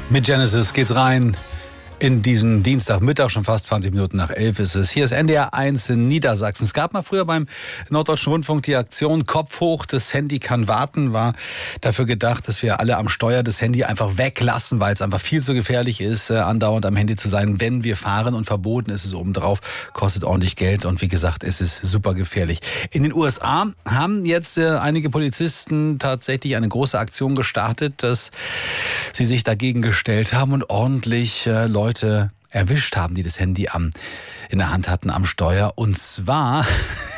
Mit Genesis geht's rein in diesen Dienstagmittag, schon fast 20 Minuten nach 11 ist es. Hier ist NDR 1 in Niedersachsen. Es gab mal früher beim Norddeutschen Rundfunk die Aktion Kopf hoch, das Handy kann warten, war dafür gedacht, dass wir alle am Steuer das Handy einfach weglassen, weil es einfach viel zu gefährlich ist, andauernd am Handy zu sein, wenn wir fahren, und verboten ist es obendrauf, kostet ordentlich Geld und wie gesagt, es ist super gefährlich. In den USA haben jetzt einige Polizisten tatsächlich eine große Aktion gestartet, dass sie sich dagegen gestellt haben und ordentlich Leute erwischt haben, die das Handy in der Hand hatten am Steuer. Und zwar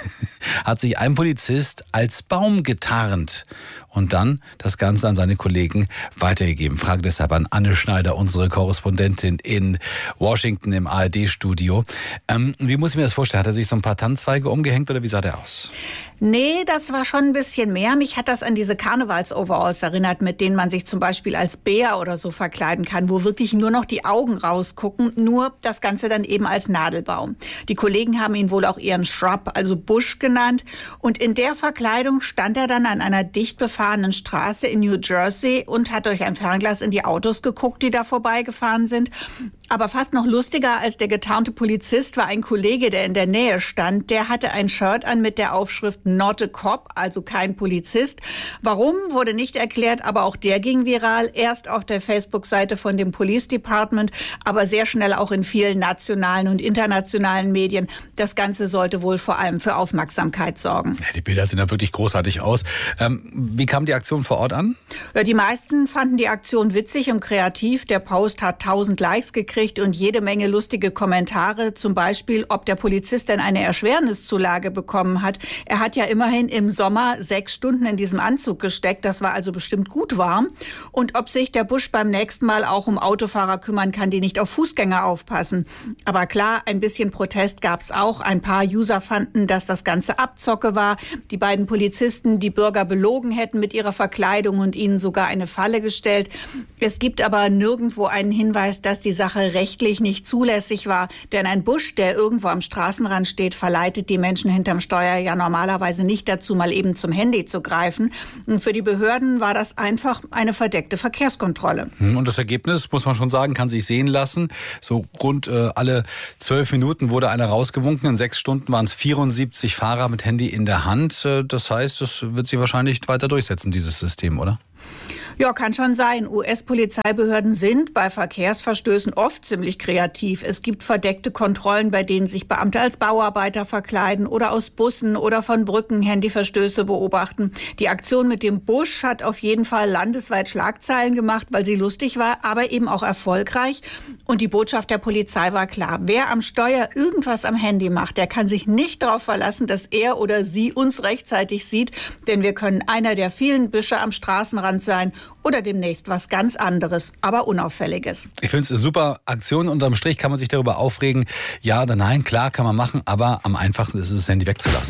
hat sich ein Polizist als Baum getarnt und dann das Ganze an seine Kollegen weitergegeben. Frage deshalb an Anne Schneider, unsere Korrespondentin in Washington im ARD-Studio. Wie muss ich mir das vorstellen? Hat er sich so ein paar Tannenzweige umgehängt oder wie sah der aus? Nee, das war schon ein bisschen mehr. Mich hat das an diese Karnevals-Overalls erinnert, mit denen man sich zum Beispiel als Bär oder so verkleiden kann, wo wirklich nur noch die Augen rausgucken, nur das Ganze dann eben als Nadelbaum. Die Kollegen haben ihn wohl auch ihren Shrub, also Busch genannt. Und in der Verkleidung stand er dann an einer dicht befahrenen Straße in New Jersey und hat durch ein Fernglas in die Autos geguckt, die da vorbeigefahren sind. Aber fast noch lustiger als der getarnte Polizist war ein Kollege, der in der Nähe stand. Der hatte ein Shirt an mit der Aufschrift Not a Cop, also kein Polizist. Warum, wurde nicht erklärt, aber auch der ging viral. Erst auf der Facebook-Seite von dem Police Department, aber sehr schnell auch in vielen nationalen und internationalen Medien. Das Ganze sollte wohl vor allem für Aufmerksamkeit sorgen. Ja, die Bilder sehen ja wirklich großartig aus. Wie kam die Aktion vor Ort an? Ja, die meisten fanden die Aktion witzig und kreativ. Der Post hat 1000 Likes gekriegt und jede Menge lustige Kommentare. Zum Beispiel, ob der Polizist denn eine Erschwerniszulage bekommen hat. Er hat ja immerhin im Sommer 6 Stunden in diesem Anzug gesteckt. Das war also bestimmt gut warm. Und ob sich der Busch beim nächsten Mal auch um Autofahrer kümmern kann, die nicht auf Fußgänger aufpassen. Aber klar, ein bisschen Protest gab es auch. Ein paar User fanden, dass das Ganze Abzocke war. Die beiden Polizisten die Bürger belogen hätten mit ihrer Verkleidung und ihnen sogar eine Falle gestellt. Es gibt aber nirgendwo einen Hinweis, dass die Sache rechtlich nicht zulässig war. Denn ein Busch, der irgendwo am Straßenrand steht, verleitet die Menschen hinterm Steuer ja normalerweise nicht dazu, mal eben zum Handy zu greifen. Und für die Behörden war das einfach eine verdeckte Verkehrskontrolle. Und das Ergebnis, muss man schon sagen, kann sich sehen lassen. So rund alle 12 Minuten wurde einer rausgewunken. In 6 Stunden waren es 74 Fahrer mit Handy in der Hand. Das heißt, das wird sich wahrscheinlich weiter durchsetzen, dieses System, oder? Ja, kann schon sein. US-Polizeibehörden sind bei Verkehrsverstößen oft ziemlich kreativ. Es gibt verdeckte Kontrollen, bei denen sich Beamte als Bauarbeiter verkleiden oder aus Bussen oder von Brücken Handyverstöße beobachten. Die Aktion mit dem Busch hat auf jeden Fall landesweit Schlagzeilen gemacht, weil sie lustig war, aber eben auch erfolgreich. Und die Botschaft der Polizei war klar. Wer am Steuer irgendwas am Handy macht, der kann sich nicht darauf verlassen, dass er oder sie uns rechtzeitig sieht. Denn wir können einer der vielen Büsche am Straßenrand sein oder demnächst was ganz anderes, aber Unauffälliges. Ich finde es eine super Aktion. Unterm Strich kann man sich darüber aufregen. Ja oder nein, klar kann man machen, aber am einfachsten ist es, das Handy wegzulassen.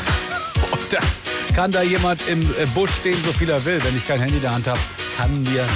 Und da kann da jemand im Busch stehen, so viel er will. Wenn ich kein Handy in der Hand habe, kann mir